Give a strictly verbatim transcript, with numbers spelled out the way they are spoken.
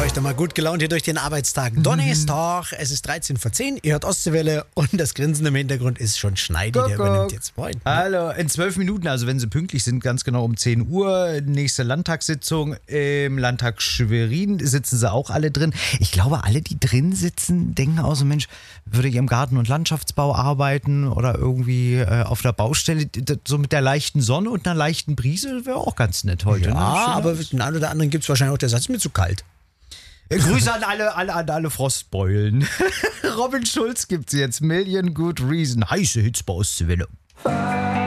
euch doch mal gut gelaunt hier durch den Arbeitstag. Donnerstag, es ist dreizehn vor zehn, ihr hört Ostseewelle und das Grinsen im Hintergrund ist schon Schneidi, der übernimmt jetzt. Moin. Hallo, in zwölf Minuten, also wenn Sie pünktlich sind, ganz genau um zehn Uhr, nächste Landtagssitzung im Landtag Schwerin, sitzen Sie auch alle drin. Ich glaube, alle, die drin sitzen, denken auch so, Mensch, würde ich im Garten- und Landschaftsbau arbeiten oder irgendwie äh, auf der Baustelle, so mit der leichten Sonne und einer leichten Brise, wäre auch ganz nett heute. Ja, ne? aber den einen oder anderen gibt es wahrscheinlich auch, der Satz ist mir zu kalt. Grüße an alle, alle, an alle Frostbeulen. Robin Schulz gibt's jetzt. Million Good Reason. Heiße Hits bei Ostseewelle.